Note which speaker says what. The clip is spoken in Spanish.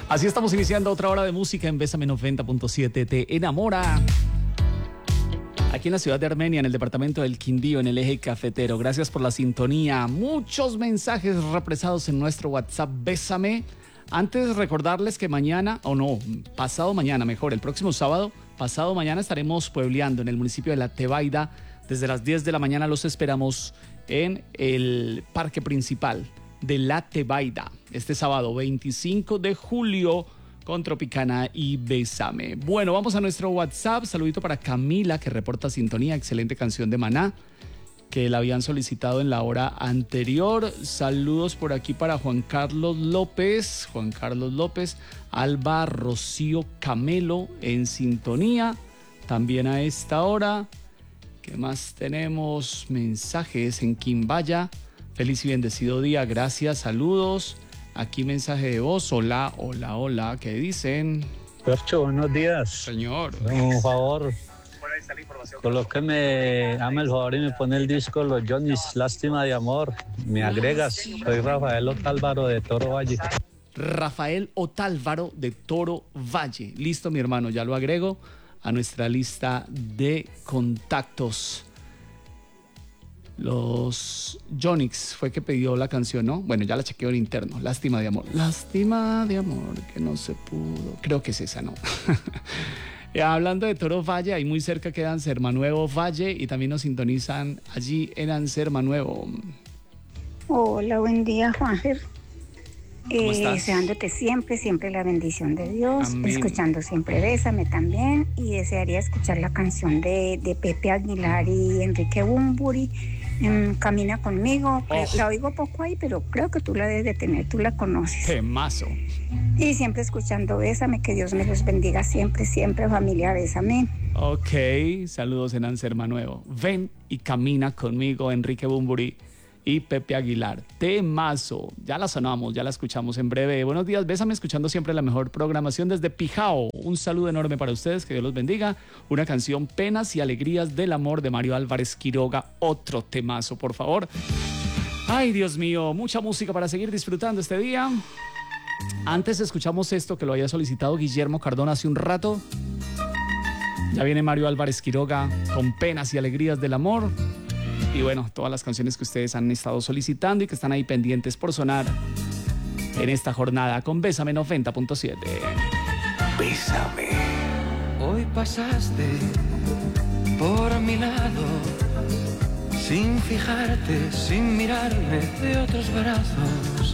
Speaker 1: Así estamos iniciando otra hora de música en Bésame 90.7. Te enamora. Aquí en la ciudad de Armenia, en el departamento del Quindío, en el eje cafetero. Gracias por la sintonía. Muchos mensajes represados en nuestro WhatsApp Bésame. Antes recordarles que mañana, o no, pasado mañana mejor, el próximo sábado, pasado mañana estaremos puebleando en el municipio de La Tebaida. Desde las 10 de la mañana los esperamos en el parque principal de La Tebaida. Este sábado 25 de julio con Tropicana y Bésame. Bueno, vamos a nuestro WhatsApp. Saludito para Camila, que reporta sintonía. Excelente canción de Maná, que la habían solicitado en la hora anterior. Saludos por aquí para Juan Carlos López. Alba Rocío Camelo en sintonía. También a esta hora. ¿Qué más tenemos? Mensajes en Quimbaya. Feliz y bendecido día. Gracias, saludos. Aquí mensaje de voz. Hola. ¿Qué dicen?
Speaker 2: Percho, buenos días.
Speaker 1: Señor.
Speaker 2: Un favor. Colóqueme, hazme el favor y me pone el disco Los Johnny's, Lástima de Amor. Me agregas. Soy Rafael Otálvaro de Toro Valle.
Speaker 1: Rafael Otálvaro de Toro Valle. Listo, mi hermano, ya lo agrego a nuestra lista de contactos. Los Jonix fue que pidió la canción, ¿no? Bueno, ya la chequeo en interno. Lástima de amor, que no se pudo. Creo que es esa, ¿no? Hablando de Toro Valle, ahí muy cerca queda Ansermanuevo Valle y también nos sintonizan allí en Ansermanuevo.
Speaker 3: Hola, buen día, Juanfer.
Speaker 1: ¿Cómo estás?
Speaker 3: Deseándote siempre la bendición de Dios.
Speaker 1: Amén.
Speaker 3: Escuchando siempre Bésame también. Y desearía escuchar la canción de Pepe Aguilar y Enrique Bunbury, Camina conmigo. La oigo poco ahí, pero creo que tú la debes de tener, tú la conoces.
Speaker 1: Temazo.
Speaker 3: Y siempre escuchando Bésame, que Dios me los bendiga siempre, familia Bésame.
Speaker 1: Ok, saludos en Ansermanuevo. Ven y camina conmigo, Enrique Bunbury y Pepe Aguilar. Temazo. Ya la sonamos, ya la escuchamos en breve. Buenos días, Bésame, escuchando siempre la mejor programación desde Pijao. Un saludo enorme para ustedes, que Dios los bendiga. Una canción, Penas y Alegrías del Amor, de Mario Álvarez Quiroga. Otro temazo, por favor. Ay, Dios mío, mucha música para seguir disfrutando este día. Antes escuchamos esto que lo había solicitado Guillermo Cardona hace un rato. Ya viene Mario Álvarez Quiroga con Penas y Alegrías del Amor. Y bueno, todas las canciones que ustedes han estado solicitando y que están ahí pendientes por sonar en esta jornada con Bésame 90.7.
Speaker 4: Bésame. Hoy pasaste por mi lado, sin fijarte, sin mirarme de otros brazos.